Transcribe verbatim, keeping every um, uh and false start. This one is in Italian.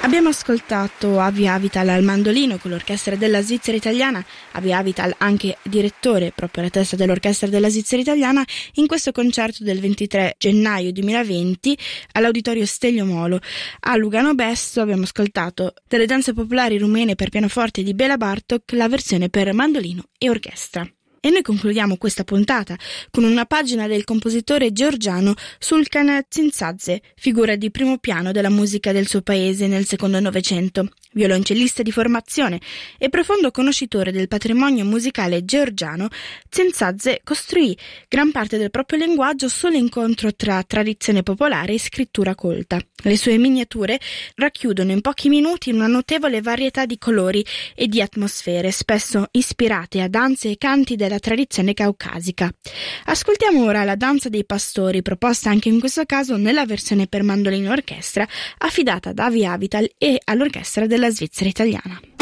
Abbiamo ascoltato Avi Avital al mandolino con l'Orchestra della Svizzera Italiana, Avi Avital anche direttore proprio alla testa dell'Orchestra della Svizzera Italiana, in questo concerto del ventitré gennaio duemilaventi all'Auditorio Stelio Molo. A Lugano Besto abbiamo ascoltato delle danze popolari rumene per pianoforte di Bela Bartok, la versione per mandolino e orchestra. E noi concludiamo questa puntata con una pagina del compositore georgiano Sulkan Tsintzadze, figura di primo piano della musica del suo paese nel secondo Novecento. Violoncellista di formazione e profondo conoscitore del patrimonio musicale georgiano, Tsintzadze costruì gran parte del proprio linguaggio sull'incontro tra tradizione popolare e scrittura colta. Le sue miniature racchiudono in pochi minuti una notevole varietà di colori e di atmosfere, spesso ispirate a danze e canti della tradizione caucasica. Ascoltiamo ora la danza dei pastori, proposta anche in questo caso nella versione per mandolino e orchestra, affidata ad Avi Avital e all'Orchestra della Svizzera Italiana.